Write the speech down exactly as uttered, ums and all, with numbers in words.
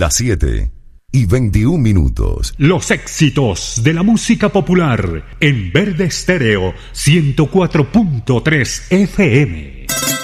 Las siete y veintiún minutos. Los éxitos de la música popular en Verde Estéreo ciento cuatro punto tres F M.